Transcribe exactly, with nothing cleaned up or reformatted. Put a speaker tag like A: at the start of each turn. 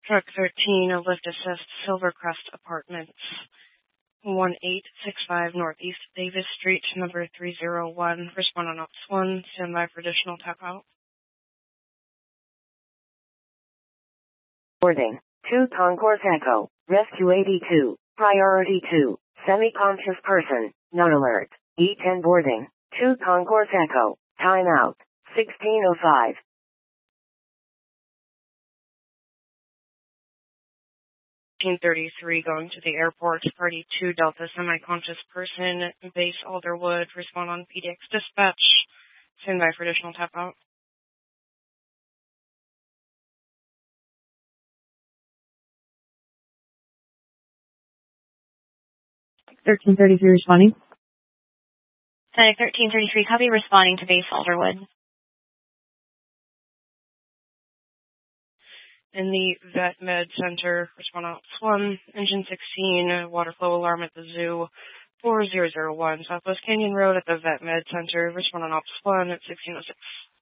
A: Truck thirteen, a lift assist, Silvercrest Apartments, one eight six five Northeast Davis Street, number three zero one. Respond on Ops one. Stand by for additional tap out.
B: Boarding. two Concourse Echo. Rescue eighty-two. Priority two. Semi-conscious person. Not alert. E ten boarding. two Concourse Echo. Time out. sixteen oh five.
A: fifteen thirty-three going to the airport. Party two Delta semi-conscious person. Base Alderwood. Respond on P D X dispatch. Stand by for additional tap out.
C: thirteen thirty-three responding.
D: Fennec thirteen thirty-three, copy, responding to base Alderwood.
A: In the Vet Med Center, respond Ops one, engine sixteen, water flow alarm at the zoo, four zero zero one, Southwest Canyon Road at the Vet Med Center, respond on Ops one at sixteen oh six.